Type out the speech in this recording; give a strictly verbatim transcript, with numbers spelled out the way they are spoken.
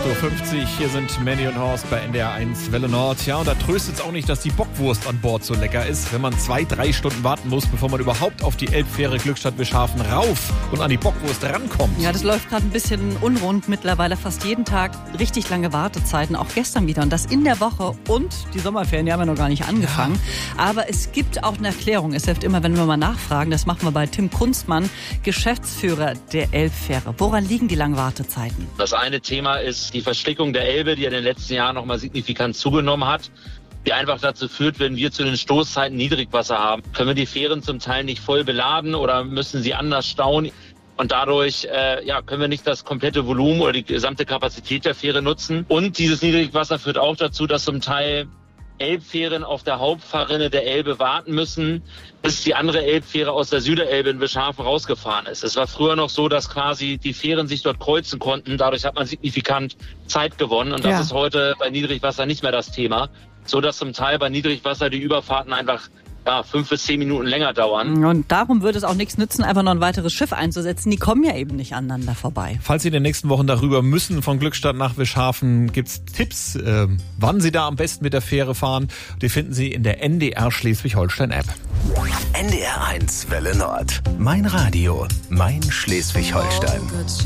Uhr fünfzig, hier sind Manny und Horst bei N D R eins Welle Nord. Ja, und da tröstet es auch nicht, dass die Bockwurst an Bord so lecker ist, wenn man zwei, drei Stunden warten muss, bevor man überhaupt auf die Elbfähre Glückstadt-Bischhafen rauf und an die Bockwurst rankommt. Ja, das läuft gerade ein bisschen unrund mittlerweile. Fast jeden Tag richtig lange Wartezeiten, auch gestern wieder. Und das in der Woche. Und die Sommerferien, die haben ja noch gar nicht angefangen. Ja. Aber es gibt auch eine Erklärung. Es hilft immer, wenn wir mal nachfragen. Das machen wir bei Tim Kunstmann, Geschäftsführer der Elbfähre. Woran liegen die langen Wartezeiten? Das eine Thema ist die Verstrickung der Elbe, die in den letzten Jahren noch mal signifikant zugenommen hat, die einfach dazu führt, wenn wir zu den Stoßzeiten Niedrigwasser haben, können wir die Fähren zum Teil nicht voll beladen oder müssen sie anders stauen. Und dadurch äh, ja, können wir nicht das komplette Volumen oder die gesamte Kapazität der Fähre nutzen. Und dieses Niedrigwasser führt auch dazu, dass zum Teil Elbfähren auf der Hauptfahrrinne der Elbe warten müssen, bis die andere Elbfähre aus der Süderelbe in Bischhafen rausgefahren ist. Es war früher noch so, dass quasi die Fähren sich dort kreuzen konnten. Dadurch hat man signifikant Zeit gewonnen. Und das ja. ist heute bei Niedrigwasser nicht mehr das Thema. So dass zum Teil bei Niedrigwasser die Überfahrten einfach ja, fünf bis zehn Minuten länger dauern. Und darum würde es auch nichts nützen, einfach noch ein weiteres Schiff einzusetzen. Die kommen ja eben nicht aneinander vorbei. Falls Sie in den nächsten Wochen darüber müssen, von Glückstadt nach Bischhafen, gibt's Tipps, äh, wann Sie da am besten mit der Fähre fahren. Die finden Sie in der N D R Schleswig-Holstein-App. N D R eins Welle Nord. Mein Radio. Mein Schleswig-Holstein.